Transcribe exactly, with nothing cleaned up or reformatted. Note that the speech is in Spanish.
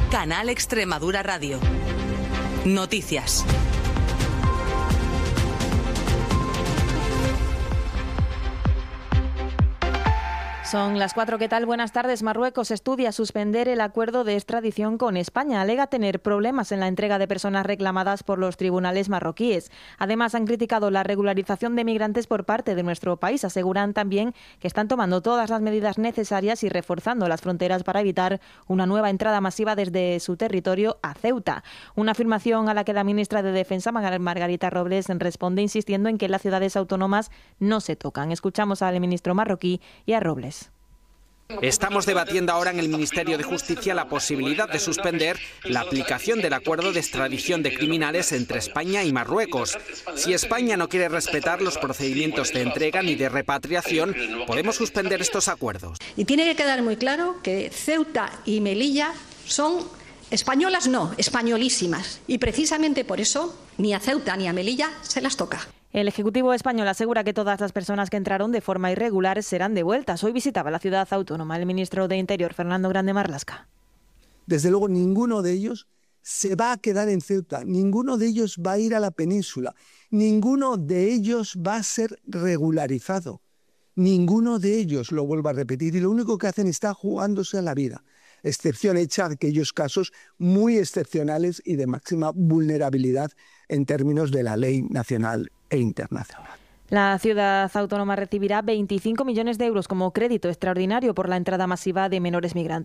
Canal Extremadura Radio. Noticias. Son las cuatro. ¿Qué tal? Buenas tardes. Marruecos estudia suspender el acuerdo de extradición con España. Alega tener problemas en la entrega de personas reclamadas por los tribunales marroquíes. Además, han criticado la regularización de migrantes por parte de nuestro país. Aseguran también que están tomando todas las medidas necesarias y reforzando las fronteras para evitar una nueva entrada masiva desde su territorio a Ceuta. Una afirmación a la que la ministra de Defensa, Margarita Robles, responde insistiendo en que las ciudades autónomas no se tocan. Escuchamos al ministro marroquí y a Robles. Estamos debatiendo ahora en el Ministerio de Justicia la posibilidad de suspender la aplicación del acuerdo de extradición de criminales entre España y Marruecos. Si España no quiere respetar los procedimientos de entrega ni de repatriación, podemos suspender estos acuerdos. Y tiene que quedar muy claro que Ceuta y Melilla son españolas, no, españolísimas. Y precisamente por eso ni a Ceuta ni a Melilla se las toca. El Ejecutivo español asegura que todas las personas que entraron de forma irregular serán devueltas. Hoy visitaba la ciudad autónoma el ministro de Interior, Fernando Grande Marlaska. Desde luego, ninguno de ellos se va a quedar en Ceuta, ninguno de ellos va a ir a la península, ninguno de ellos va a ser regularizado, ninguno de ellos, lo vuelvo a repetir, y lo único que hacen está jugándose a la vida. Excepción hecha de aquellos casos muy excepcionales y de máxima vulnerabilidad en términos de la ley nacional e internacional. La ciudad autónoma recibirá veinticinco millones de euros como crédito extraordinario por la entrada masiva de menores migrantes.